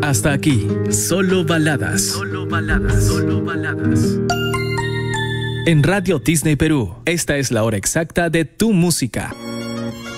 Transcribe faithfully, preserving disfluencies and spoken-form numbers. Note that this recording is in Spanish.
Hasta aquí, solo baladas. Solo baladas. Solo baladas. En Radio Disney Perú, esta es la hora exacta de tu música.